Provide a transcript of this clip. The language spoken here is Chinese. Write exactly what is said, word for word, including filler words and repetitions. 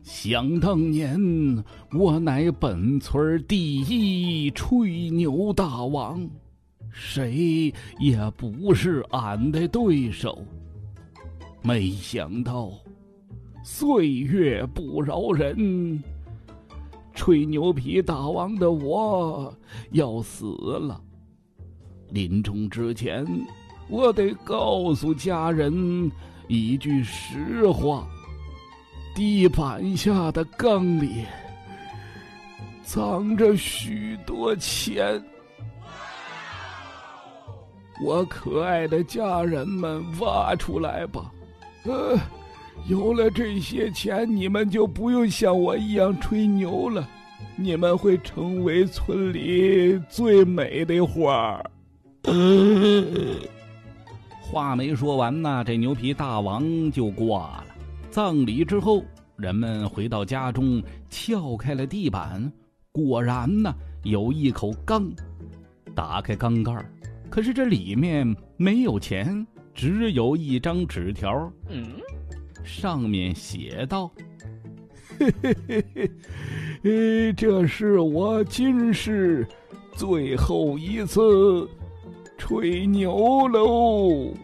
想当年，我乃本村第一吹牛大王，谁也不是俺的对手。没想到，岁月不饶人，吹牛皮大王的我要死了。临终之前，我得告诉家人一句实话。地板下的缸里藏着许多钱，我可爱的家人们，挖出来吧！呃，有了这些钱，你们就不用像我一样吹牛了，你们会成为村里最美的花。呃、 话没说完呢，这牛皮大王就挂了。葬礼之后，人们回到家中，撬开了地板，果然呢有一口缸。打开缸盖，可是这里面没有钱，只有一张纸条，嗯，上面写道： 嘿嘿嘿嘿，这是我今世最后一次吹牛喽。